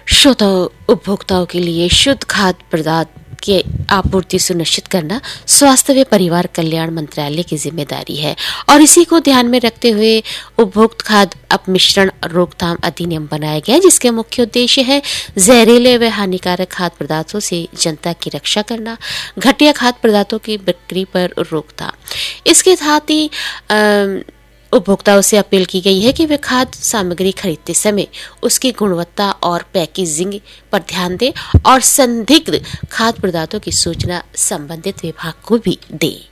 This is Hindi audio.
श्रोताओं, उपभोक्ताओं के लिए शुद्ध खाद्य पदार्थ की आपूर्ति सुनिश्चित करना स्वास्थ्य व परिवार कल्याण मंत्रालय की जिम्मेदारी है और इसी को ध्यान में रखते हुए उपभोक्ता खाद्य अपमिश्रण रोकथाम अधिनियम बनाया गया, जिसके मुख्य उद्देश्य है जहरीले व हानिकारक खाद्य पदार्थों से जनता की रक्षा करना, घटिया खाद्य पदार्थों की बिक्री पर रोकथाम। इसके साथ ही उपभोक्ताओं से अपील की गई है कि वे खाद्य सामग्री खरीदते समय उसकी गुणवत्ता और पैकेजिंग पर ध्यान दें और संदिग्ध खाद्य पदार्थों की सूचना संबंधित विभाग को भी दें।